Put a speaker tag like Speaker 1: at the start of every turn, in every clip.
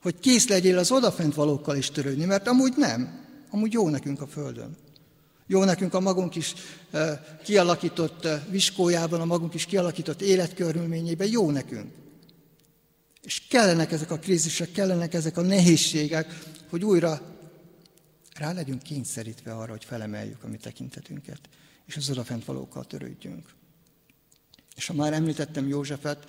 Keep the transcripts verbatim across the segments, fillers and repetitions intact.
Speaker 1: Hogy kész legyél az odafent valókkal is törődni, mert amúgy nem. Amúgy jó nekünk a földön. Jó nekünk a magunk is kialakított viskójában, a magunk is kialakított életkörülményében, jó nekünk. És kellenek ezek a krízisek, kellenek ezek a nehézségek, hogy újra rá legyünk kényszerítve arra, hogy felemeljük a mi tekintetünket, és az odafent valókkal törődjünk. És ha már említettem Józsefet,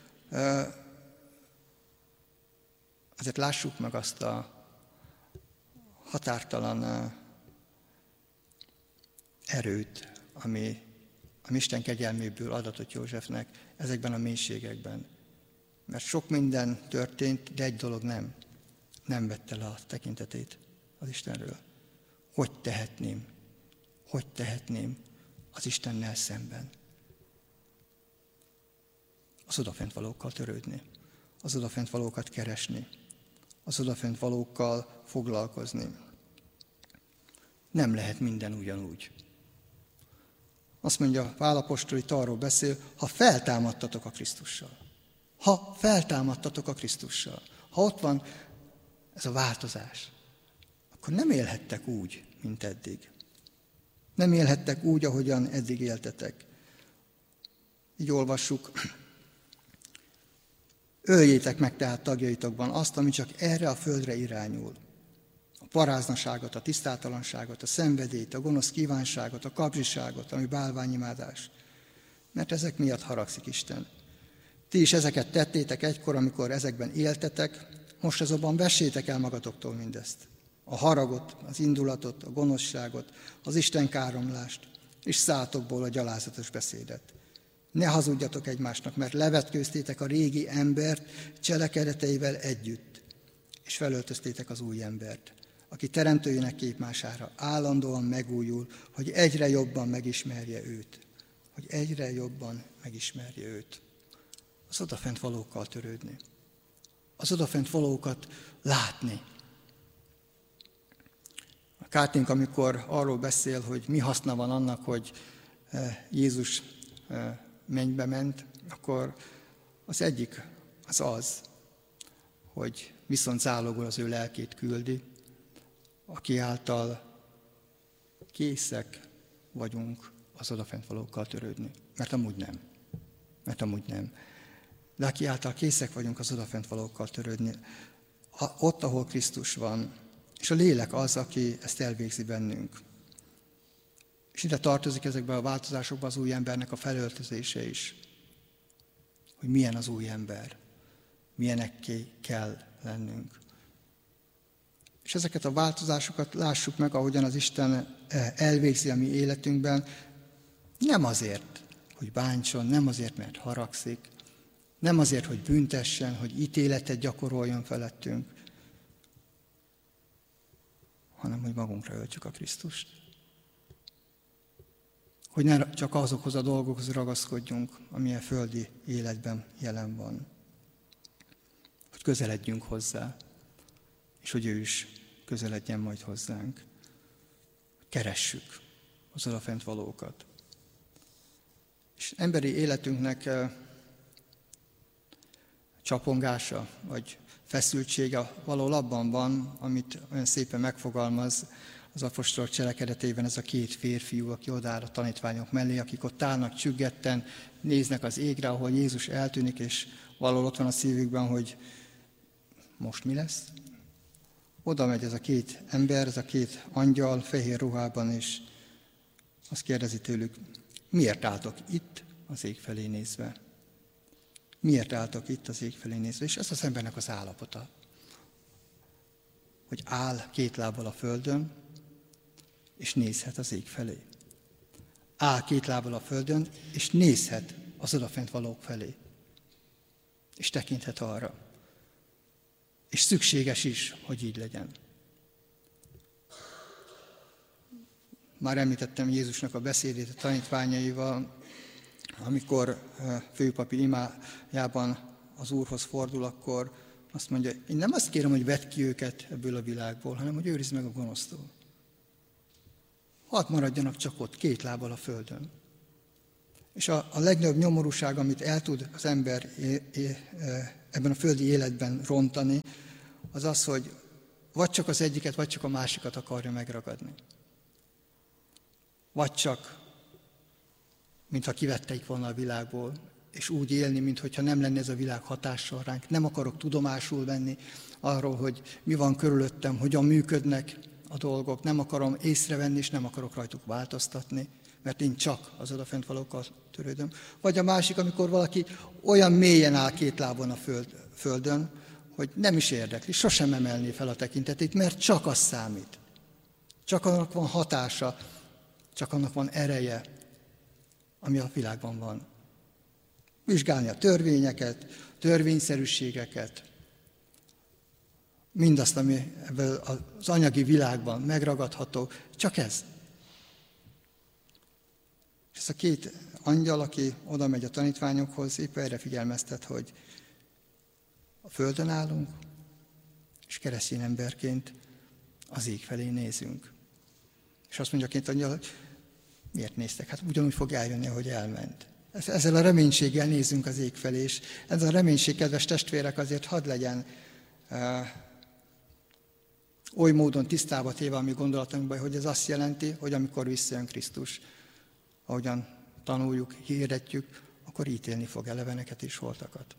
Speaker 1: azért lássuk meg azt a határtalan erőt, ami a Isten kegyelméből adatott Józsefnek ezekben a mélységekben. Mert sok minden történt, de egy dolog nem. Nem vette le a tekintetét az Istenről. Hogy tehetném? Hogy tehetném az Istennel szemben? Az odafent valókkal törődni. Az odafent valókat keresni. Az odafent valókkal foglalkozni. Nem lehet minden ugyanúgy. Azt mondja, Pál apostol itt arról beszél, ha feltámadtatok a Krisztussal. Ha feltámadtatok a Krisztussal. Ha ott van ez a változás, akkor nem élhettek úgy, mint eddig. Nem élhettek úgy, ahogyan eddig éltetek. Így olvassuk. Öljétek meg tehát tagjaitokban azt, ami csak erre a földre irányul. A paráznaságot, a tisztátalanságot, a szenvedélyt, a gonosz kívánságot, a kapzsiságot, ami bálványimádás. Mert ezek miatt haragszik Isten. Ti is ezeket tettétek egykor, amikor ezekben éltetek, most azonban vessétek el magatoktól mindezt. A haragot, az indulatot, a gonoszságot, az Isten káromlást, és szátokból a gyalázatos beszédet. Ne hazudjatok egymásnak, mert levetkőztétek a régi embert cselekedeteivel együtt, és felöltöztétek az új embert, aki teremtőjének képmására állandóan megújul, hogy egyre jobban megismerje őt. Hogy egyre jobban megismerje őt. Az odafent valókkal törődni. Az odafent valókat látni. A Kártink, amikor arról beszél, hogy mi haszna van annak, hogy Jézus mennybe ment, akkor az egyik az az, hogy viszont zálogul az ő lelkét küldi, aki által készek vagyunk az odafent valókkal törődni. Mert amúgy nem. Mert amúgy nem. De aki által készek vagyunk az odafent valókkal törődni, ott, ahol Krisztus van, és a lélek az, aki ezt elvégzi bennünk. És ide tartozik ezekben a változásokban az új embernek a felöltözése is. Hogy milyen az új ember. Milyenekké kell lennünk. És ezeket a változásokat lássuk meg, ahogyan az Isten elvégzi a mi életünkben, nem azért, hogy bántson, nem azért, mert haragszik, nem azért, hogy büntessen, hogy ítéletet gyakoroljon felettünk, hanem hogy magunkra öltsük a Krisztust. Hogy ne csak azokhoz a dolgokhoz ragaszkodjunk, ami a földi életben jelen van. Hogy közeledjünk hozzá, és hogy ő is közeledjen majd hozzánk. Keressük az odafent valókat. És emberi életünknek csapongása, vagy feszültsége valahol abban van, amit olyan szépen megfogalmaz az apostolok cselekedetében ez a két férfiú, aki odáll a tanítványok mellé, akik ott állnak csüggetten, néznek az égre, ahol Jézus eltűnik, és valahol ott van a szívükben, hogy most mi lesz? Oda megy ez a két ember, ez a két angyal fehér ruhában, és azt kérdezi tőlük, miért álltok itt az ég felé nézve? Miért álltok itt az ég felé nézve? És ez az embernek az állapota, hogy áll két lábbal a földön, és nézhet az ég felé. Áll két lábbal a földön, és nézhet az odafent valók felé. És tekinthet arra. És szükséges is, hogy így legyen. Már említettem Jézusnak a beszédét a tanítványaival, amikor főpapi imájában az Úrhoz fordul, akkor azt mondja, én nem azt kérem, hogy vedd ki őket ebből a világból, hanem hogy őrizd meg a gonosztól. Hadd maradjanak csak ott, két lábbal a földön. És a, a legnagyobb nyomorúság, amit el tud az ember é, é, ebben a földi életben rontani, az az, hogy vagy csak az egyiket, vagy csak a másikat akarja megragadni. Vagy csak, mintha kivetteik volna a világból, és úgy élni, mintha nem lenne ez a világ hatással ránk. Nem akarok tudomásul venni arról, hogy mi van körülöttem, hogyan működnek a dolgok. Nem akarom észrevenni, és nem akarok rajtuk változtatni, mert én csak az odafent valókkal törődöm. Vagy a másik, amikor valaki olyan mélyen áll két lábon a föld, földön, hogy nem is érdekli, sosem emelné fel a tekintetét, mert csak az számít. Csak annak van hatása, csak annak van ereje, ami a világban van. Vizsgálni a törvényeket, törvényszerűségeket, mindazt, ami ebből az anyagi világban megragadható, csak ez. És ez a két angyal, aki oda megy a tanítványokhoz, épp erre figyelmeztet, hogy a földön állunk, és keresztény emberként az ég felé nézünk. És azt mondja a két angyal, hogy miért néztek? Hát ugyanúgy fog eljönni, ahogy elment. Ezzel a reménységgel nézünk az ég felé, és ez a reménység, kedves testvérek, azért hadd legyen uh, oly módon tisztába téve a mi gondolatunkban, hogy ez azt jelenti, hogy amikor visszajön Krisztus, ahogyan tanuljuk, hirdetjük, akkor ítélni fog eleveneket és holtakat.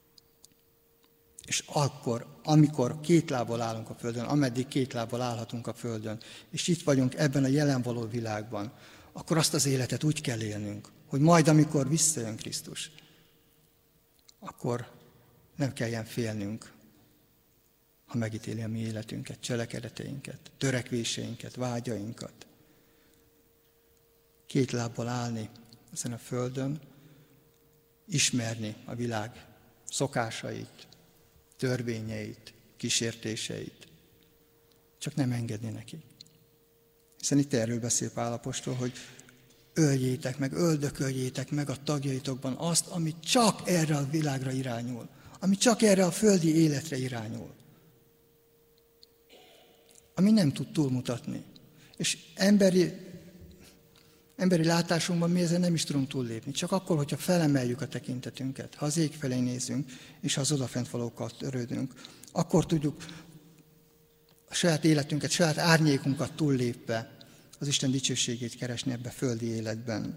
Speaker 1: És akkor, amikor két lábbal állunk a földön, ameddig két lábbal állhatunk a földön, és itt vagyunk ebben a jelen való világban, akkor azt az életet úgy kell élnünk, hogy majd, amikor visszajön Krisztus, akkor nem kelljen félnünk, ha megítéli a mi életünket, cselekedeteinket, törekvéseinket, vágyainkat. Két lábbal állni ezen a földön, ismerni a világ szokásait, törvényeit, kísértéseit, csak nem engedni neki. Hiszen itt erről beszél Pál apostol, hogy öljétek meg, öldököljétek meg a tagjaitokban azt, ami csak erre a világra irányul, ami csak erre a földi életre irányul, ami nem tud túlmutatni. És emberi, emberi látásunkban mi ezen nem is tudunk túllépni, csak akkor, hogyha felemeljük a tekintetünket, ha az ég felé nézünk, és ha az odafent valókkal törődünk, akkor tudjuk a saját életünket, saját árnyékunkat túllépve az Isten dicsőségét keresni ebbe a földi életben.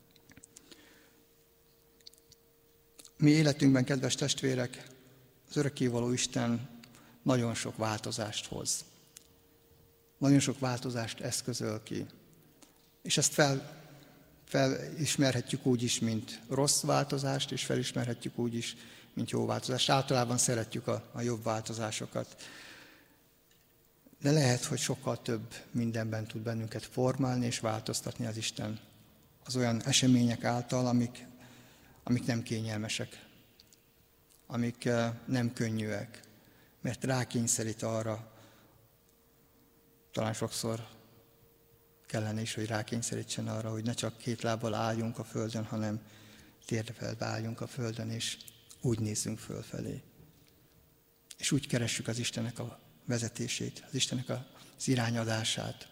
Speaker 1: Mi életünkben, kedves testvérek, az örökkévaló Isten nagyon sok változást hoz. Nagyon sok változást eszközöl ki. És ezt fel, felismerhetjük úgy is, mint rossz változást, és felismerhetjük úgy is, mint jó változást. Általában szeretjük a, a jobb változásokat. De lehet, hogy sokkal több mindenben tud bennünket formálni és változtatni az Isten az olyan események által, amik, amik nem kényelmesek, amik nem könnyűek, mert rákényszerít arra, talán sokszor kellene is, hogy rákényszerítsen arra, hogy ne csak két lábbal álljunk a földön, hanem térdefelbe álljunk a földön, és úgy nézzünk fölfelé. És úgy keressük az Istennek a vezetését, az Istennek az irányadását.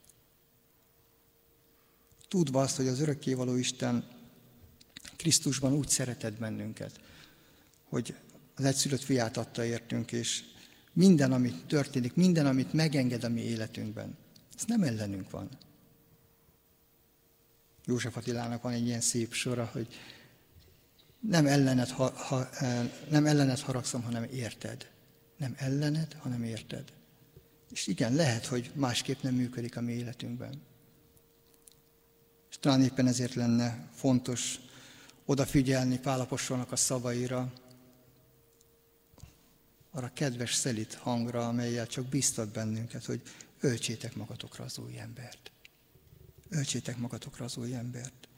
Speaker 1: Tudva azt, hogy az örökkévaló Isten Krisztusban úgy szeretett bennünket, hogy az egyszülött fiát adta értünk, és minden, amit történik, minden, amit megenged a mi életünkben, ez nem ellenünk van. József Attilának van egy ilyen szép sora, hogy nem ellened, ha, ha, nem ellened haragszom, hanem érted. Nem ellened, hanem érted. És igen, lehet, hogy másképp nem működik a mi életünkben. És talán éppen ezért lenne fontos odafigyelni Pál apostolnak a szavaira, arra kedves, szelíd hangra, amellyel csak biztat bennünket, hogy öltsétek magatokra az új embert. Öltsétek magatokra az új embert.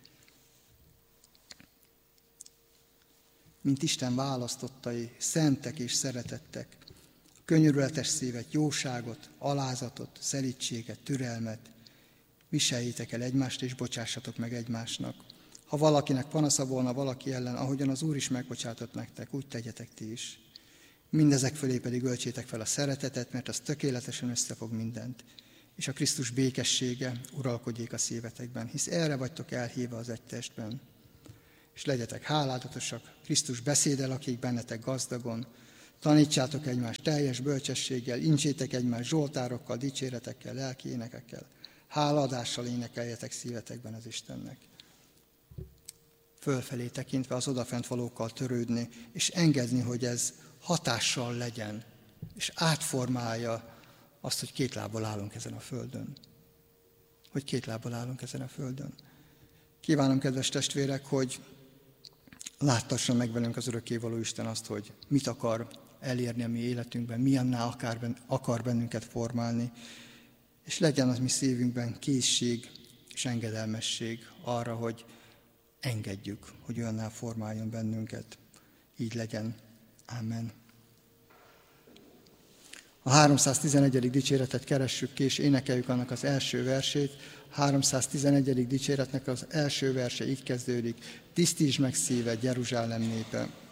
Speaker 1: Mint Isten választottai, szentek és szeretettek, könyörületes szívet, jóságot, alázatot, szelídséget, türelmet, viseljétek el egymást, és bocsássatok meg egymásnak. Ha valakinek panasza volna valaki ellen, ahogyan az Úr is megbocsátott nektek, úgy tegyetek ti is. Mindezek fölé pedig öltsétek fel a szeretetet, mert az tökéletesen összefog mindent, és a Krisztus békessége uralkodjék a szívetekben, hisz erre vagytok elhívva az egy testben. És legyetek háládatosak, Krisztus beszéde lakik bennetek gazdagon, Tanítsátok egymást teljes bölcsességgel, incsétek egymást zsoltárokkal, dicséretekkel, lelki énekekkel. Hálaadással énekeljetek szívetekben az Istennek. Fölfelé tekintve az odafent valókkal törődni, és engedni, hogy ez hatással legyen, és átformálja azt, hogy két lábbal állunk ezen a földön. Hogy két lábbal állunk ezen a földön. Kívánom, kedves testvérek, hogy láttassa meg velünk az örökkévaló Isten azt, hogy mit akar elérni a mi életünkben, milyenná akar bennünket formálni, és legyen az mi szívünkben készség és engedelmesség arra, hogy engedjük, hogy olyanná formáljon bennünket. Így legyen. Amen. A háromszáztizenegyedik dicséretet keressük ki, és énekeljük annak az első versét. háromszáztizenegyedik dicséretnek az első verse így kezdődik. Tisztítsd meg szíved, Jeruzsálem népe!